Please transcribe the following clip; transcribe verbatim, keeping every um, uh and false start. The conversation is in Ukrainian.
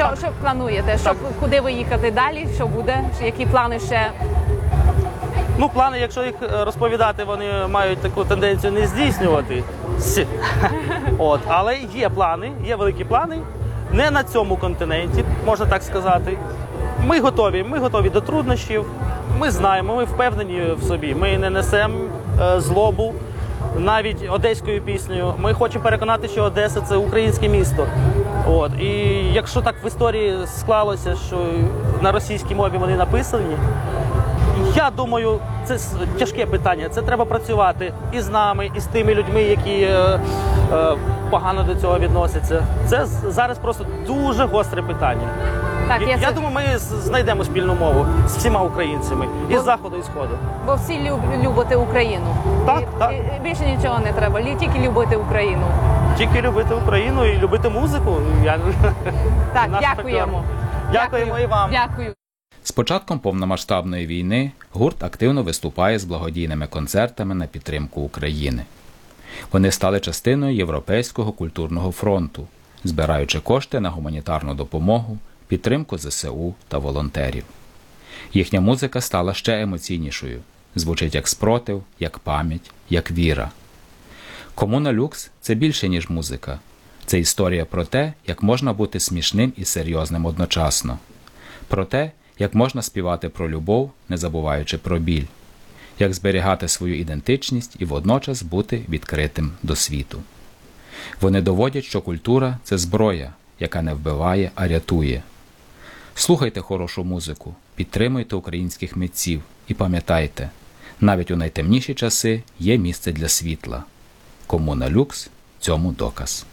Що, що плануєте? Що, куди ви їхати далі? Що буде? Які плани ще? Ну, плани, якщо їх розповідати, вони мають таку тенденцію не здійснювати. От, але є плани, є великі плани. Не на цьому континенті, можна так сказати. Ми готові, ми готові до труднощів. Ми знаємо, ми впевнені в собі. Ми не несемо е, злобу навіть одеською піснею. Ми хочемо переконати, що Одеса – це українське місто. От. І якщо так в історії склалося, що на російській мові вони написані, я думаю, це тяжке питання. Це треба працювати і з нами, і з тими людьми, які е, е, погано до цього відносяться. Це зараз просто дуже гостре питання. Так, я я, я це... думаю, ми знайдемо спільну мову з всіма українцями, і Бо... з Заходу, і з Сходу. Бо всі люб... любите Україну. Так, і, так. І, більше нічого не треба, тільки любити Україну. Тільки любити Україну і любити музику. Я... Так, дякуємо. Дякуємо і вам. Дякую. З початком повномасштабної війни гурт активно виступає з благодійними концертами на підтримку України. Вони стали частиною Європейського культурного фронту, збираючи кошти на гуманітарну допомогу, підтримку зе се у та волонтерів. Їхня музика стала ще емоційнішою, звучить як спротив, як пам'ять, як віра. Комуна Люкс – це більше, ніж музика. Це історія про те, як можна бути смішним і серйозним одночасно. Про те, як можна співати про любов, не забуваючи про біль. Як зберігати свою ідентичність і водночас бути відкритим до світу. Вони доводять, що культура – це зброя, яка не вбиває, а рятує. Слухайте хорошу музику, підтримуйте українських митців і пам'ятайте, навіть у найтемніші часи є місце для світла. Комуна Люкс – цьому доказ.